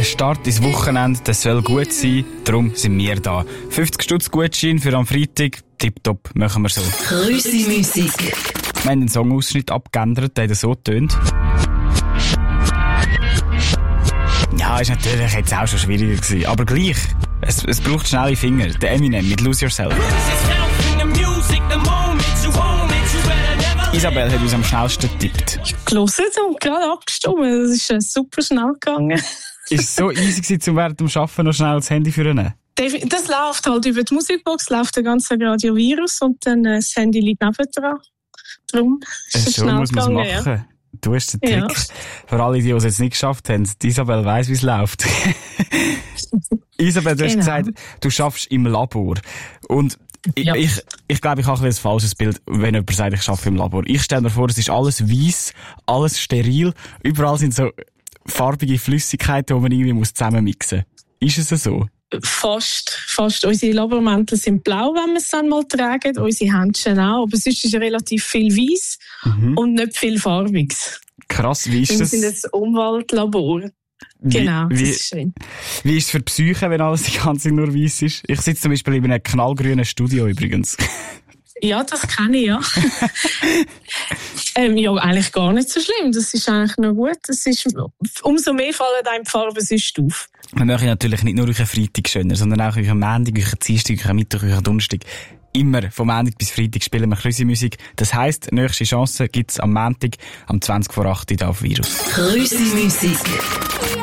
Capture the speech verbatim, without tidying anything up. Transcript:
Start ins Wochenende, das soll gut sein, darum sind wir da. fünfzig Stutz Gutschein für am Freitag, tipptopp, machen wir so. Krüsi-Musik. Wir haben den Songausschnitt abgeändert, der so tönt. Ja, ist natürlich jetzt auch schon schwieriger gewesen, aber gleich. Es, es braucht schnelle Finger. Der Eminem mit Lose Yourself. Isabel hat uns am schnellsten getippt. Ich habe gelesen und gerade abgestimmt. Das ist äh, super schnell gegangen. Ist es so easy gewesen, um während dem Arbeiten noch schnell das Handy führen? Das läuft halt über die Musikbox, läuft der ganze Radiovirus und dann äh, das Handy liegt nebendran. Darum ist es so schnell muss man es gegangen, machen. Ja. Du hast den Trick. Ja. Für alle, die es jetzt nicht geschafft haben, die Isabel weiss, wie es läuft. Isabel, du hast Genau. gesagt, du schaffst im Labor. Und Ja. ich, ich, ich glaube, ich habe ein falsches Bild, wenn jemand sagt, ich arbeite im Labor. Ich stelle mir vor, es ist alles weiss, alles steril. Überall sind so farbige Flüssigkeiten, die man irgendwie muss zusammenmixen muss. Ist es so? Fast, fast. Unsere Labormäntel sind blau, wenn wir es dann mal tragen. Unsere Händchen auch. Aber sonst ist relativ viel weiss Mhm. und nicht viel farbiges. Krass, wie ist Wir das? sind jetzt Umweltlabor. Genau, wie, das wie, ist schön. wie ist es für die Psyche, wenn alles die ganze Zeit nur weiss ist? Ich sitze zum Beispiel in einem knallgrünen Studio übrigens. Ja, das kenne ich, ja. ähm, ja, eigentlich gar nicht so schlimm. Das ist eigentlich noch gut. Das ist, umso mehr fallen einem die Farben sonst auf. Wir machen natürlich nicht nur euren Freitag schöner, sondern auch euren Montag, euren Dienstag, euren Mittwoch, euren Donnerstag. Immer von Montag bis Freitag spielen wir Krüsi-Musik. Das heisst, nächste Chance gibt's am Montag, am zwanzig vor acht hier auf Virus. Krüsi-Musik.